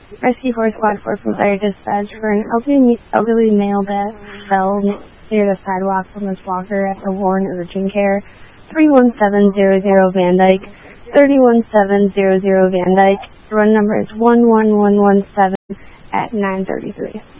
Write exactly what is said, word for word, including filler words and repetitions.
Rescue four Squad four from Fire Dispatch for an elderly, elderly male that fell near the sidewalk from his walker at the Warren Urgent Care. three one seven zero zero Van Dyke. three one seven zero zero Van Dyke. The run number is one one one one seven at nine thirty-three.